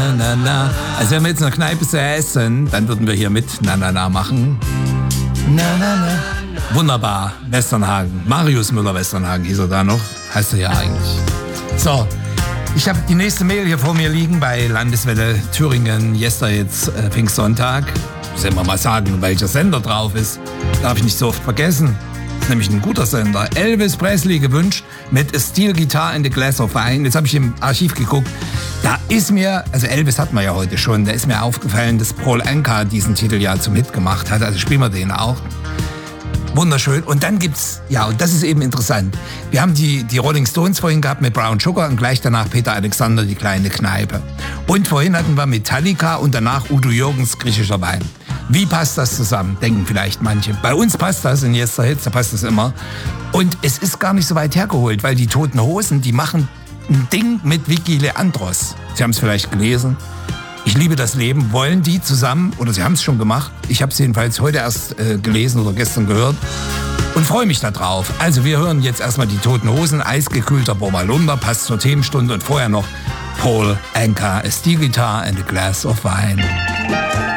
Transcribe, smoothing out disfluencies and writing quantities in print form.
na, na, na. Also wenn wir jetzt in der Kneipe säßen, dann würden wir hier mit na, na, na machen. Na, na, na. Wunderbar, Westernhagen. Marius Müller-Westernhagen hieß er da noch. Heißt er ja eigentlich. So, ich habe die nächste Mail hier vor mir liegen bei Landeswelle Thüringen. Jetzt Pfingstsonntag. Sollen wir mal sagen, welcher Sender drauf ist. Darf ich nicht so oft vergessen. Ist nämlich ein guter Sender. Elvis Presley gewünscht mit A Steel Guitar and a Glass of Wine. Jetzt habe ich im Archiv geguckt. Da ist mir, also Elvis hat man ja heute schon, da ist mir aufgefallen, dass Paul Anka diesen Titel ja zum Hit gemacht hat. Also spielen wir den auch. Wunderschön. Und dann gibt's, ja, und das ist eben interessant. Wir haben die Rolling Stones vorhin gehabt mit Brown Sugar und gleich danach Peter Alexander, die kleine Kneipe. Und vorhin hatten wir Metallica und danach Udo Jürgens, griechischer Wein. Wie passt das zusammen, denken vielleicht manche. Bei uns passt das in Yester Hits, da passt das immer. Und es ist gar nicht so weit hergeholt, weil die Toten Hosen, die machen ein Ding mit Vicky Leandros. Sie haben es vielleicht gelesen. Ich liebe das Leben. Wollen die zusammen, oder sie haben es schon gemacht. Ich habe es jedenfalls heute erst gelesen oder gestern gehört und freue mich da drauf. Also wir hören jetzt erstmal die Toten Hosen, eisgekühlter Bommerlunder, passt zur Themenstunde und vorher noch Paul Anka, A Steel Guitar and a Glass of Wine.